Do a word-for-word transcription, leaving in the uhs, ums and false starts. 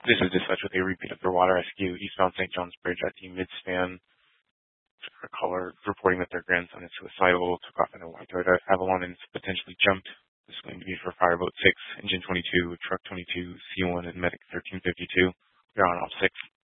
This is dispatch with a repeat of their water rescue eastbound Saint John's Bridge at the midspan. A caller reporting that their grandson is suicidal, took off in a white Toyota Avalon and potentially jumped. This is going to be for Fireboat six, Engine twenty-two, Truck twenty-two, C one, and Medic thirteen fifty-two. They're on off six.